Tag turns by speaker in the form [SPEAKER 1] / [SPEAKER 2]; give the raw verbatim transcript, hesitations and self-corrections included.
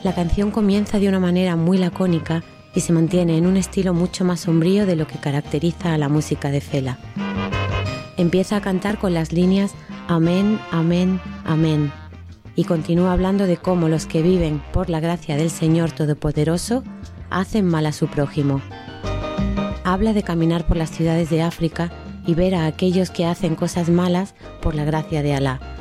[SPEAKER 1] La canción comienza de una manera muy lacónica y se mantiene en un estilo mucho más sombrío de lo que caracteriza a la música de Fela. Empieza a cantar con las líneas Amén, amén, amén, y continúa hablando de cómo los que viven por la gracia del Señor Todopoderoso hacen mal a su prójimo. Habla de caminar por las ciudades de África y ver a aquellos que hacen cosas malas por la gracia de Alá,